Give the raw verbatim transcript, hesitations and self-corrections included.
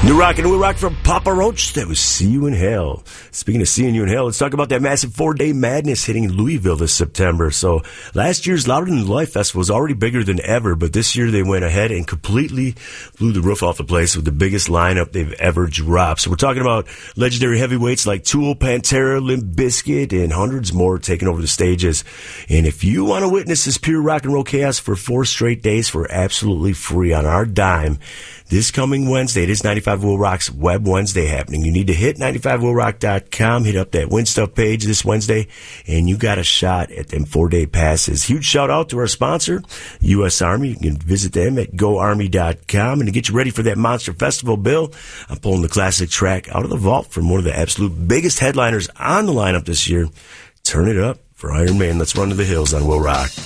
New rock and new rock from Papa Roach. That was See You in Hell. Speaking of seeing you in hell, let's talk about that massive four-day madness hitting Louisville this September. So last year's Louder Than Life Festival was already bigger than ever, but this year they went ahead and completely blew the roof off the place with the biggest lineup they've ever dropped. So we're talking about legendary heavyweights like Tool, Pantera, Limp Bizkit, and hundreds more taking over the stages. And if you want to witness this pure rock and roll chaos for four straight days for absolutely free on our dime, this coming Wednesday, it is ninety-five Will Rock's Web Wednesday happening. You need to hit ninety-five will rock dot com, hit up that Win Stuff page this Wednesday, and you got a shot at them four-day passes. Huge shout-out to our sponsor, U S Army. You can visit them at go army dot com. And to get you ready for that Monster Festival, Bill, I'm pulling the classic track out of the vault from one of the absolute biggest headliners on the lineup this year. Turn it up for Iron Man. Let's run to the hills on Will Rock.